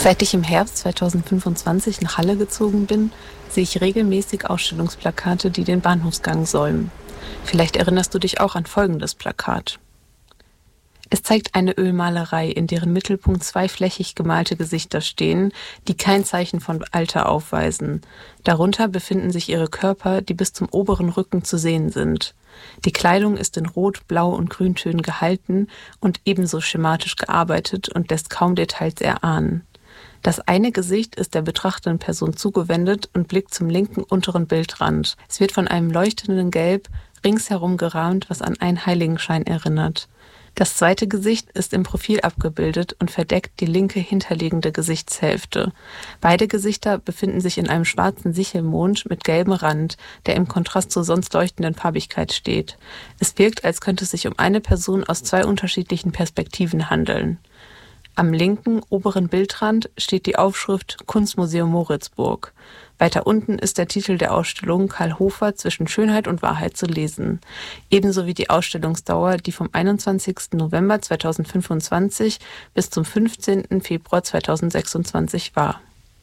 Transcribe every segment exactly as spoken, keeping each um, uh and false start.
Seit ich im Herbst zweitausendfünfundzwanzig nach Halle gezogen bin, sehe ich regelmäßig Ausstellungsplakate, die den Bahnhofsgang säumen. Vielleicht erinnerst du dich auch an folgendes Plakat. Es zeigt eine Ölmalerei, in deren Mittelpunkt zwei flächig gemalte Gesichter stehen, die kein Zeichen von Alter aufweisen. Darunter befinden sich ihre Körper, die bis zum oberen Rücken zu sehen sind. Die Kleidung ist in Rot-, Blau- und Grüntönen gehalten und ebenso schematisch gearbeitet und lässt kaum Details erahnen. Das eine Gesicht ist der betrachtenden Person zugewendet und blickt zum linken unteren Bildrand. Es wird von einem leuchtenden Gelb ringsherum gerahmt, was an einen Heiligenschein erinnert. Das zweite Gesicht ist im Profil abgebildet und verdeckt die linke hinterliegende Gesichtshälfte. Beide Gesichter befinden sich in einem schwarzen Sichelmond mit gelbem Rand, der im Kontrast zur sonst leuchtenden Farbigkeit steht. Es wirkt, als könnte es sich um eine Person aus zwei unterschiedlichen Perspektiven handeln. Am linken oberen Bildrand steht die Aufschrift Kunstmuseum Moritzburg. Weiter unten ist der Titel der Ausstellung Karl Hofer zwischen Schönheit und Wahrheit zu lesen. Ebenso wie die Ausstellungsdauer, die vom einundzwanzigsten November zweitausendfünfundzwanzig bis zum fünfzehnten Februar zweitausendsechsundzwanzig war.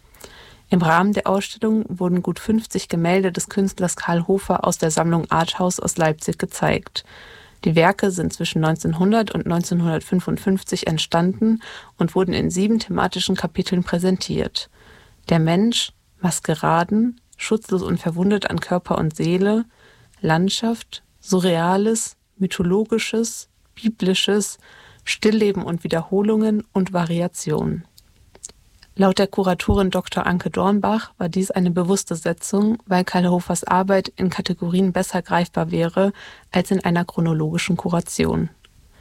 Im Rahmen der Ausstellung wurden gut fünfzig Gemälde des Künstlers Karl Hofer aus der Sammlung Arthaus aus Leipzig gezeigt. Die Werke sind zwischen neunzehnhundert und neunzehnhundertfünfundfünfzig entstanden und wurden in sieben thematischen Kapiteln präsentiert. Der Mensch, Maskeraden, schutzlos und verwundet an Körper und Seele, Landschaft, Surreales, Mythologisches, Biblisches, Stillleben und Wiederholungen und Variation. Laut der Kuratorin Doktor Anke Dornbach war dies eine bewusste Setzung, weil Karl Hofers Arbeit in Kategorien besser greifbar wäre als in einer chronologischen Kuration.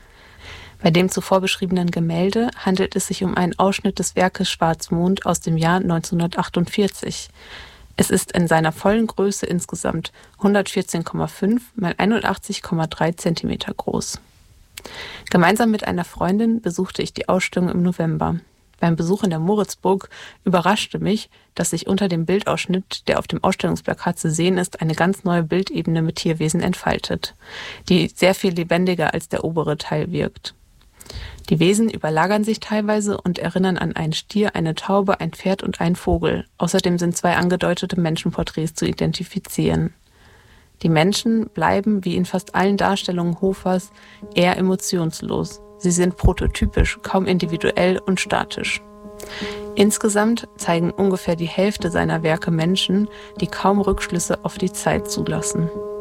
Bei dem zuvor beschriebenen Gemälde handelt es sich um einen Ausschnitt des Werkes Schwarzmond aus dem Jahr neunzehnhundertachtundvierzig. Es ist in seiner vollen Größe insgesamt hundertvierzehn Komma fünf mal einundachtzig Komma drei Zentimeter groß. Gemeinsam mit einer Freundin besuchte ich die Ausstellung im November. Beim Besuch in der Moritzburg überraschte mich, dass sich unter dem Bildausschnitt, der auf dem Ausstellungsplakat zu sehen ist, eine ganz neue Bildebene mit Tierwesen entfaltet, die sehr viel lebendiger als der obere Teil wirkt. Die Wesen überlagern sich teilweise und erinnern an einen Stier, eine Taube, ein Pferd und einen Vogel. Außerdem sind zwei angedeutete Menschenporträts zu identifizieren. Die Menschen bleiben, wie in fast allen Darstellungen Hofers, eher emotionslos. Sie sind prototypisch, kaum individuell und statisch. Insgesamt zeigen ungefähr die Hälfte seiner Werke Menschen, die kaum Rückschlüsse auf die Zeit zulassen.